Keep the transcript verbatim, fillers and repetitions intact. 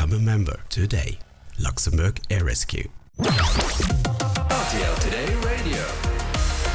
Become a member today. Luxembourg Air Rescue. R T L Today Radio.